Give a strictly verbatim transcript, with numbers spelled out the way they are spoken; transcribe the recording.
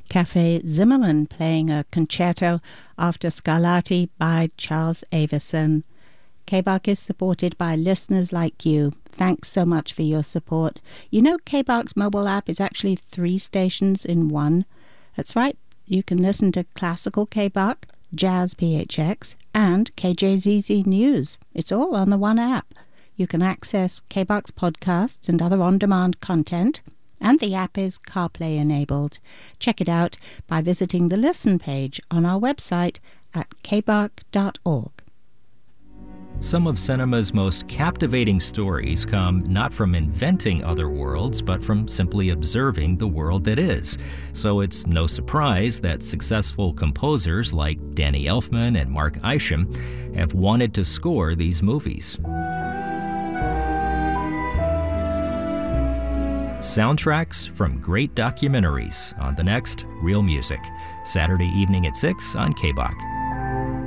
Cafe Zimmermann playing a concerto after Scarlatti by Charles Avison. K B A R C is supported by listeners like you. Thanks so much for your support. You know, K B A R C's mobile app is actually three stations in one. That's right, you can listen to classical K B A R C, Jazz P H X, and K J Z Z News. It's all on the one app. You can access K B A R C's podcasts and other on-demand content, and the app is CarPlay enabled. Check it out by visiting the Listen page on our website at k b a r c dot org. Some of cinema's most captivating stories come not from inventing other worlds, but from simply observing the world that is. So it's no surprise that successful composers like Danny Elfman and Mark Isham have wanted to score these movies. Soundtracks from great documentaries on the next Real Music, Saturday evening at six on K B A R C.